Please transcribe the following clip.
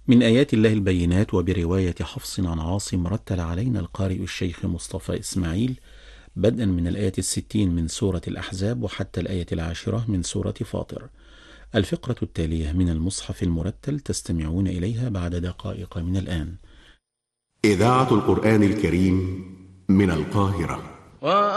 من آيات الله البينات، وبرواية حفص عن عاصم رتل علينا القارئ الشيخ مصطفى إسماعيل بدءا من الآية 60 من سورة الأحزاب وحتى الآية 10 من سورة فاطر. الفقرة التالية من المصحف المرتل تستمعون إليها بعد دقائق من الآن. إذاعة القرآن الكريم من القاهرة.